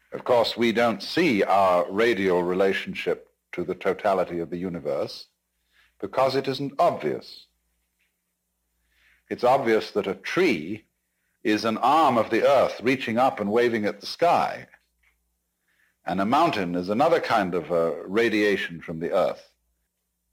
Of course, we don't see our radial relationship to the totality of the universe because it isn't obvious. It's obvious that a tree is an arm of the earth reaching up and waving at the sky, and a mountain is another kind of radiation from the earth.